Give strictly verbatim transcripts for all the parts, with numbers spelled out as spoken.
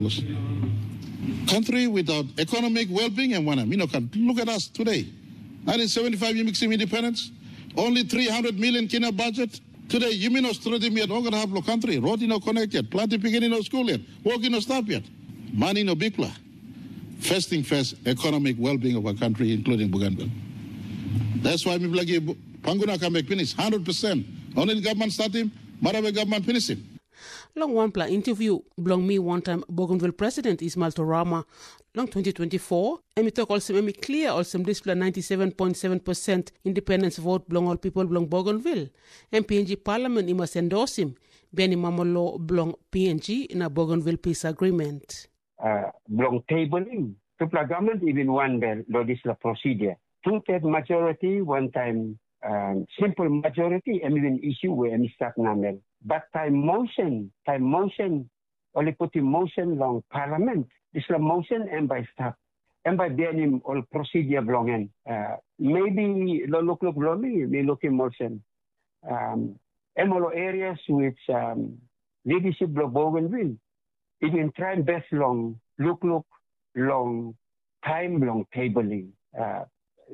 Country without economic well-being and one, you know, look at us today. nineteen seventy-five, you mix independence, only three hundred million Kenya budget. Today, you mean Australia, we are not going to have no country, road no connected, planting beginning no school yet, working no stop yet, money no big plan. First thing first, economic well-being of our country, including Bougainville. That's why we like Panguna can make finish one hundred percent. Only the government start him, Marawe government finish him. Long one pla interview belong me one time Bougainville President Ismail Torama long twenty twenty-four and we talk also me clear also display ninety-seven point seven percent independence vote belong all people belong Bougainville and P N G Parliament he must endorse him Benny Mamolo belong P N G in a Bougainville peace agreement. Uh, belong tabling to government even one the legislative procedure two-third majority one time um, simple majority and even issue where any start number. But time motion, time motion, only put in motion long parliament. This la motion and by staff. And by being all procedure belonging. Uh, maybe lo look look lonely, may look in motion. Um and all areas which um leadership of Bougainville. Even try best long, look look long, time long tabling. Uh,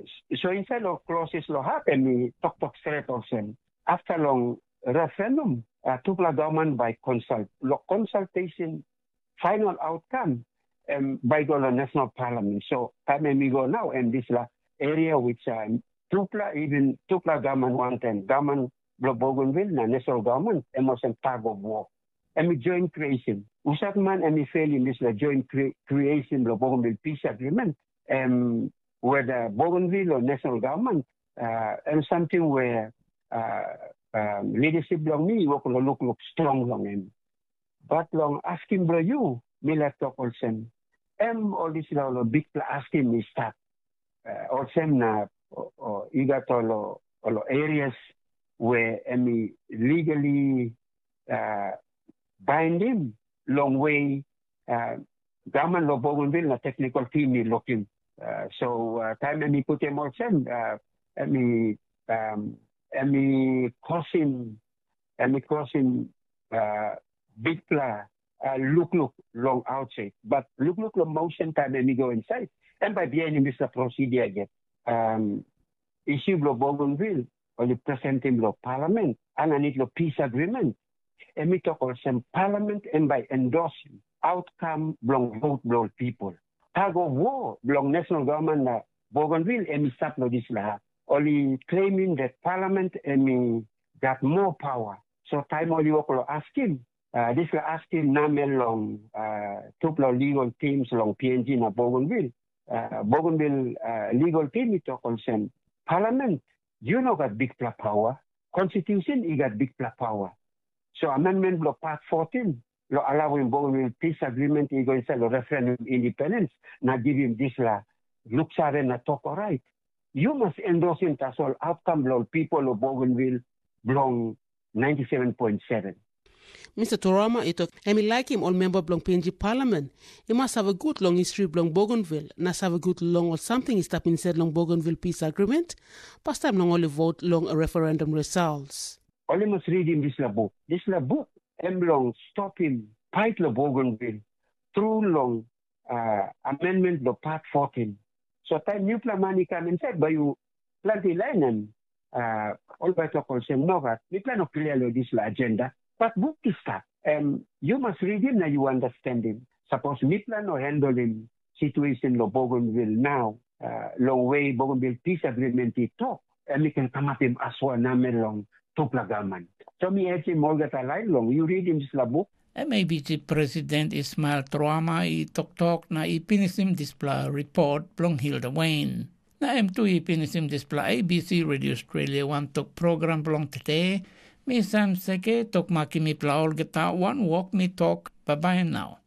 so inside of clauses lo happen, we talk talk straight also. After long referendum, uh, Tupla government by consult, lo consultation, final outcome um, by the national parliament. So time we go now, and this la area which um, Tupla even Tupla government one time government Bougainville na national government and was in tag of war. And we joint creation. Usat man and we fail in this la joint cre- creation of Bougainville peace agreement. Um, whether Bougainville or national government, uh, and something where uh, Um, leadership long me, work lo look look strong long him. But long asking bro you, Mila talk also. Em all this lo big pla asking me start. Uh, also na or iga to lo lo areas where emi legally uh, bind him long way. Uh, government lo Bougainville na technical team ni looking. Uh, so uh, time emi put him also. Uh, emi um, and me crossing, and me crossing uh, big pla, uh, look look long outside, but look look long motion time and me go inside. And by the end, this procedure again. Um, issue of Bougainville or the presenting of Parliament, and I need the peace agreement. And me talk also Parliament and by endorsing outcome belong vote belong people. Tag of war belong national government uh, Bougainville and me start no this lah. Only claiming that Parliament and me got more power. So time only work asking. Uh, this is asking Namel long uh, two legal teams long P N G na Bougainville. Uh, Bougainville uh, legal team it talk also. Parliament, you know got big pla power. Constitution, you got big pla power. So amendment law part fourteen, lo allowing Bougainville peace agreement, you go inside the referendum independence. Now give him this la look sare na talk all right. You must endorse it as all outcome law people of Bougainville belong ninety-seven point seven. Mister Torama, it I mean like him all member belong P N G Parliament. He must have a good long history belong Bougainville. Must have a good long or something is step inside long Bougainville peace agreement. Past time long only vote long a referendum results. Only must read him this la book. This la book and long stop him fight la Bougainville through long uh, amendment the part fourteen. So time new plan money come inside by you plenty line and uh all by talk also know that we plan to clear this agenda. But book is start. Um you must read him now you understand him. Suppose we plan or handle him situation of Bougainville now, uh long way Bougainville peace agreement he talk and we can come up him as one long to government. So me ask him all that a line long. You read him this la book. E maybe si President Ismail Torama i tok-tok na ipinisim displa report plong Hilda Wayne. Na M two ipinisim displa A B C Radio Australia one tok program plong tete. Misan seke tok makimi pla olgeta one walk ni talk. Bye-bye now.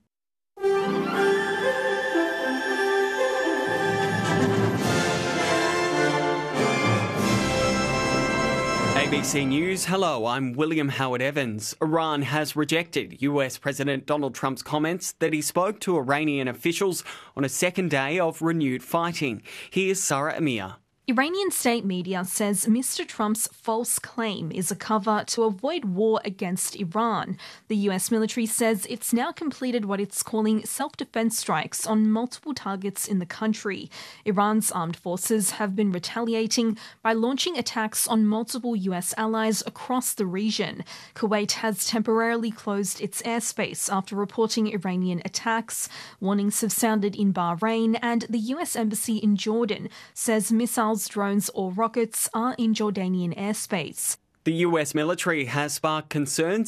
A B C News, hello, I'm William Howard Evans. Iran has rejected U S President Donald Trump's comments that he spoke to Iranian officials on a second day of renewed fighting. Here's Sarah Amir. Iranian state media says Mister Trump's false claim is a cover to avoid war against Iran. The U S military says it's now completed what it's calling self-defense strikes on multiple targets in the country. Iran's armed forces have been retaliating by launching attacks on multiple U S allies across the region. Kuwait has temporarily closed its airspace after reporting Iranian attacks. Warnings have sounded in Bahrain, and the U S embassy in Jordan says missiles, drones or rockets are in Jordanian airspace. The U S military has sparked concerns